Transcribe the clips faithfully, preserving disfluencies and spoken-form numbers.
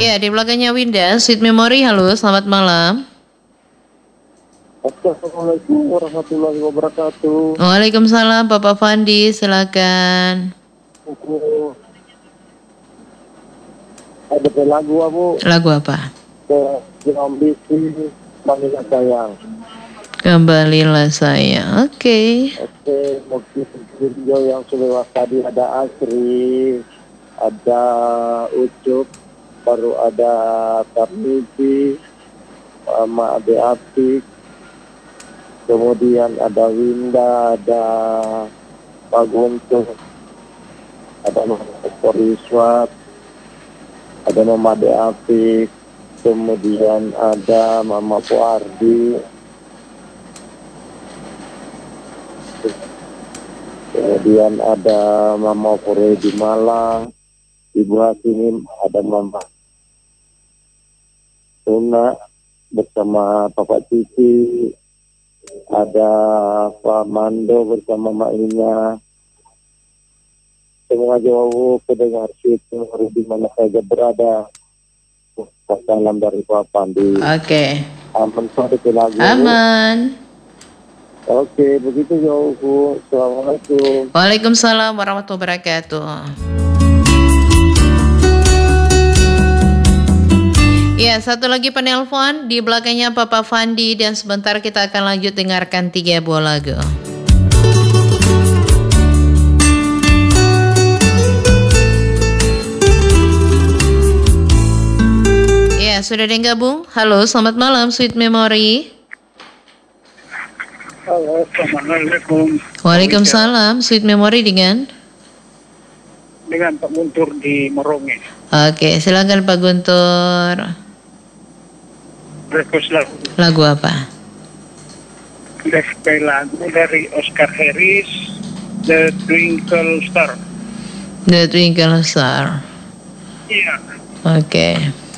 Iya, di belakangnya Winda, Sweet Memory. Halo, selamat malam. Assalamualaikum warahmatullahi wabarakatuh. Waalaikumsalam, Bapak Fandi, silakan. Aku ada lagu aku Lagu apa? ke ambisi Manila Sayang. Kembalilah saya. Oke. Okay. Oke, mungkin video yang sudah tadi ada Asri, ada Ucup, baru ada Tarmizi, sama Ade Apik, kemudian ada Winda, ada Pak Guntur, ada Mama Poriswat, ada Mama Ade Apik, kemudian ada Mama Puardi, kemudian ada Mama Pure di Malang, Ibu Hasimin, ada Mama Tuna bersama Papa Cici, ada Pak Mando bersama Mak Ina. Semua jauh pendengar Sweet Memory di mana saja berada. Salam dari Pak Pandi. Oke. Okay. Aman sore ke lagu. Aman. Oke, begitu jauhku. Assalamualaikum. Waalaikumsalam warahmatullahi wabarakatuh. Ya, satu lagi penelpon di belakangnya Papa Fandi dan sebentar kita akan lanjut dengarkan tiga buah lagu. Ya, sudah ada yang gabung? Halo, selamat malam Sweet Memory. Halo, Assalamualaikum. Waalaikumsalam, Sweet Memory dengan? Dengan Pak Guntur di Meronge. Oke, silakan Pak Guntur. Request lagu. Lagu apa? Request lagu dari Oscar Harris, The Twinkle Star. The Twinkle Star. Iya. Oke.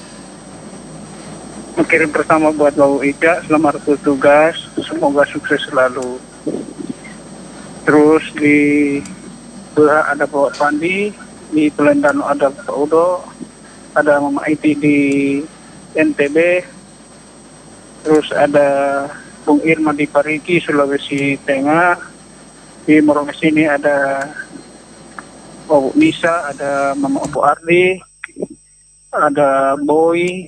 Kirim pertama buat Bau Ida, selamat bertugas, semoga sukses selalu. Terus di Belah ada Bapak Pandi, di Pelendano ada Pak Udo, ada Mama Iti di N T B, terus ada Bung Irma di Parigi, Sulawesi Tengah, di Meronge sini ada Bapak Nisa, ada Mama Opo Ardi, ada Boy,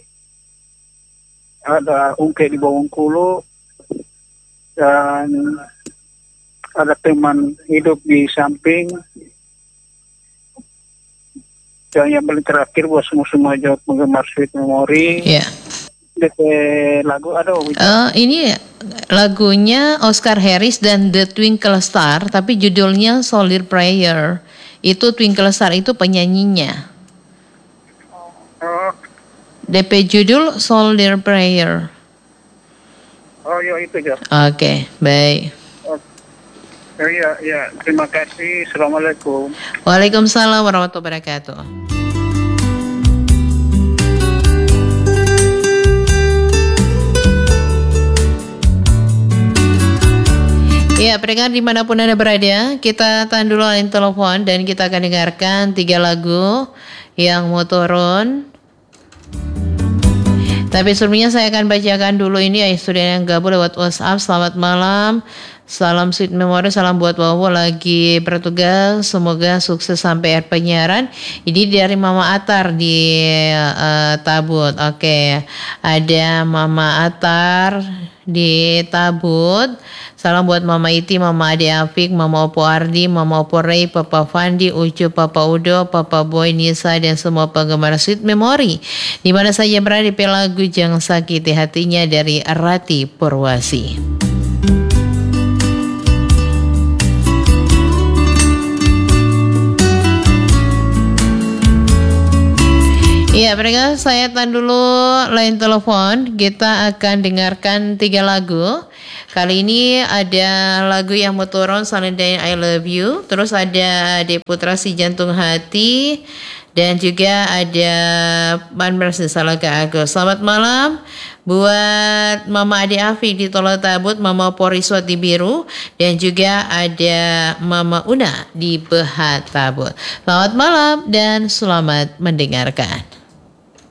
ada Ungke di Bawangkulu, dan ada teman hidup di samping. Dan yang paling terakhir buat semua-semua jawab penggemar Sweet Memory. Iya. D P lagu ada oh, uh, ini lagunya Oscar Harris dan The Twinkle Star, tapi judulnya Soldier Prayer. Itu Twinkle Star itu penyanyinya. Oh. D P judul Soldier Prayer. Oh ya itu ya. Oke, okay, baik. Oh, ya, ya, terima kasih. Assalamualaikum. Waalaikumsalam warahmatullahi wabarakatuh. Ya, pendengar dimanapun Anda berada, kita tahan dulu line telepon dan kita akan dengarkan tiga lagu yang mau turun. Tapi sebelumnya saya akan bacakan dulu ini ya student yang gabung lewat WhatsApp. Selamat malam, salam Sweet Memory, salam buat Wawo lagi bertugas, semoga sukses sampai akhir penyiaran. Ini dari Mama Atar di uh, Tabut. Oke, okay. Ada Mama Atar di Tabut. Salam buat Mama Iti, Mama Ade Afik, Mama Opo Ardi, Mama Opo Rey, Papa Fandi, Ucu, Papa Udo, Papa Boy, Nisa, dan semua penggemar Sweet Memory di mana saja berada. Di lagu Jangan Sakiti Hatinya dari Rati Purwasi. Iya, mereka saya tahan dulu line telepon. Kita akan dengarkan tiga lagu. Kali ini ada lagu yang mau turun Salindain I Love You. Terus ada Ade Putra Si Jantung Hati. Dan juga ada Man Mersi Salaka Agus. Selamat malam buat Mama Ade Afi di Tolo Tabut, Mama Poriswat di Biru, dan juga ada Mama Una di Behat Tabut. Selamat malam dan selamat mendengarkan.